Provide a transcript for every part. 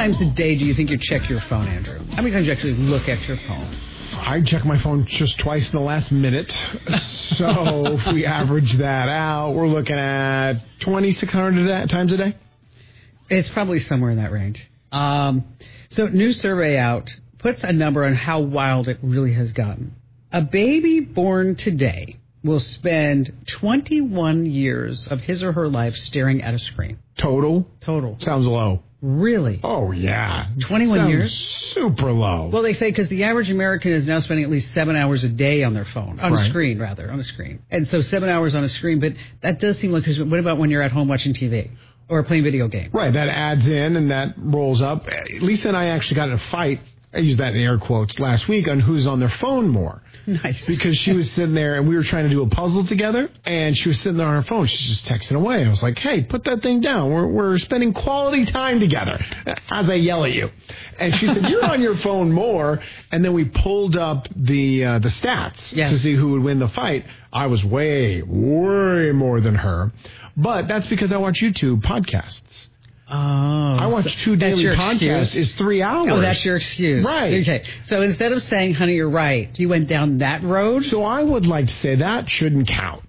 times a day do you think you check your phone, Andrew? How many times do you actually look at your phone? I check my phone just twice in the last minute. So if we average that out, we're looking at 2,600 times a day. It's probably somewhere in that range. So new survey out puts a number on how wild it really has gotten. A baby born today will spend 21 years of his or her life staring at a screen. Total? Total. Sounds low. Really? Oh, yeah. 21 Sounds years? Super low. Well, they say because the average American is now spending at least 7 hours a day on their phone. On a screen. And so 7 hours on a screen. But that does seem like, what about when you're at home watching TV? Or playing video games? Right, that adds in and that rolls up. Lisa and I actually got in a fight, I used that in air quotes, last week on who's on their phone more. Nice. Because she was sitting there and we were trying to do a puzzle together and she was sitting there on her phone. She's just texting away. I was like, hey, put that thing down. We're spending quality time together as I yell at you. And she said, you're on your phone more. And then we pulled up the stats to see who would win the fight. I was way more than her. But that's because I watch YouTube podcasts. Oh. I watch 2 daily podcasts. It's 3 hours. Oh, that's your excuse. Right. Okay. So instead of saying, honey, you're right, you went down that road? So I would like to say that shouldn't count.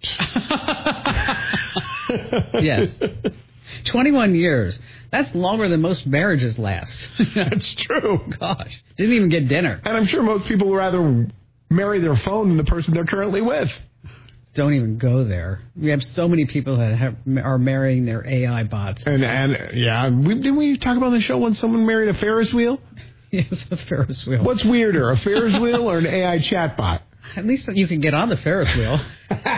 Yes. 21 years. That's longer than most marriages last. That's true. Gosh. Didn't even get dinner. And I'm sure most people would rather marry their phone than the person they're currently with. Don't even go there. We have so many people that are marrying their AI bots. And yeah, didn't we talk about on the show when someone married a Ferris wheel? Yes, a Ferris wheel. What's weirder, a Ferris wheel or an AI chatbot? At least you can get on the Ferris wheel.